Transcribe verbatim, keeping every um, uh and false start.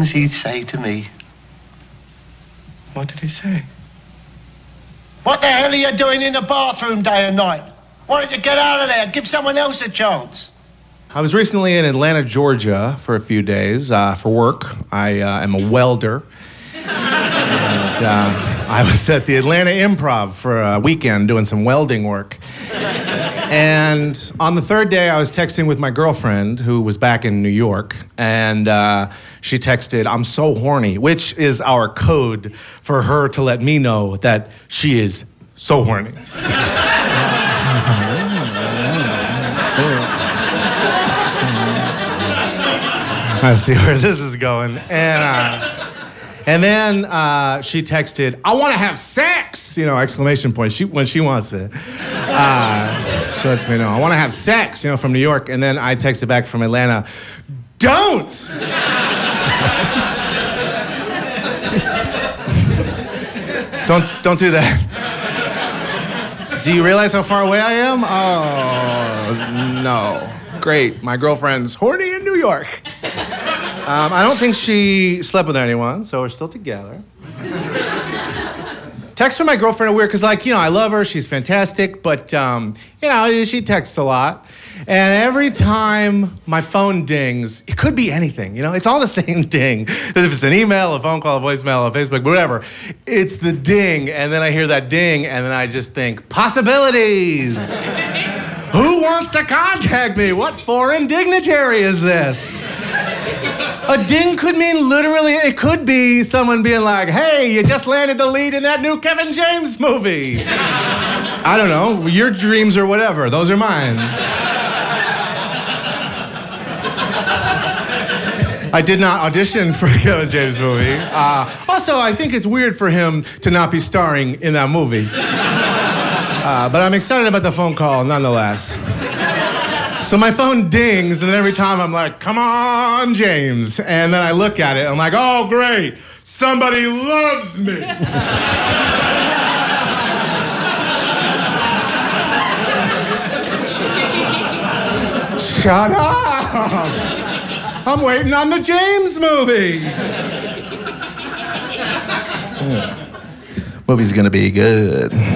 things he'd say to me. What did he say? What the hell are you doing in the bathroom day and night? Why don't you get out of there? Give someone else a chance. I was recently in Atlanta, Georgia for a few days uh, for work. I uh, am a welder. and uh, I was at the Atlanta Improv for a weekend doing some welding work. And on the third day, I was texting with my girlfriend, who was back in New York, and uh, she texted, "I'm so horny," which is our code for her to let me know that she is so horny. I see where this is going. And uh, and then uh, she texted, "I want to have sex!" You know, exclamation point, she, when she wants it. Uh, she lets me know, "I want to have sex," you know, from New York. And then I texted back from Atlanta, "Don't!" don't, don't do that. Do you realize how far away I am? Oh, no. Great, my girlfriend's horny in New York. Um, I don't think she slept with anyone, so we're still together. Texts from my girlfriend are weird, because, like, you know, I love her, she's fantastic, but, um, you know, she texts a lot. And every time my phone dings, it could be anything, you know? It's all the same ding. If it's an email, a phone call, a voicemail, a Facebook, whatever. It's the ding, and then I hear that ding, and then I just think, possibilities! Who wants to contact me? What foreign dignitary is this? A ding could mean literally, it could be someone being like, "Hey, you just landed the lead in that new Kevin James movie." I don't know, your dreams or whatever, those are mine. I did not audition for a Kevin James movie. Uh, also, I think it's weird for him to not be starring in that movie. Uh, but I'm excited about the phone call nonetheless. So my phone dings, and then every time I'm like, "Come on, James." And then I look at it, I'm like, "Oh, great, somebody loves me." Shut up. I'm waiting on the James movie. Movie's gonna be good.